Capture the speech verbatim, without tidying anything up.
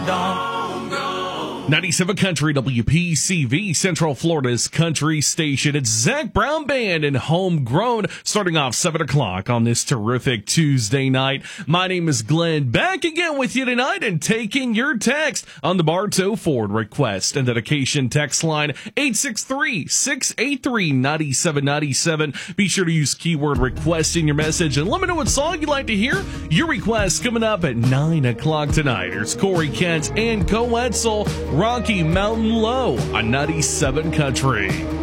ninety-seven Country, W P C V, Central Florida's country station. It's Zac Brown Band and Homegrown, starting off seven o'clock on this terrific Tuesday night. My name is Glenn, back again with you tonight and taking your text on the Bartow Ford request and dedication text line eight six three, six eight three, nine seven nine seven. Be sure to use keyword request in your message and let me know what song you'd like to hear. Your request coming up at nine o'clock tonight. Here's Corey Kent and Co-Edsel, Rocky Mountain Low on ninety-seven Country.